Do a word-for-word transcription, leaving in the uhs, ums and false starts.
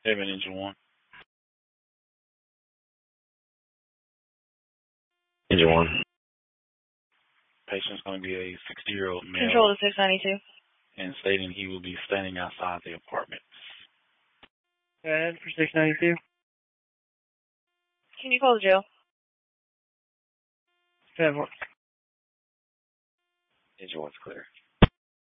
Seven engine one. Engine one. Patient's going to be a sixty-year-old male. Control to six ninety-two. And stating he will be standing outside the apartment. Go ahead for six ninety-two. Can you call the jail? Go ahead. Engine one's clear.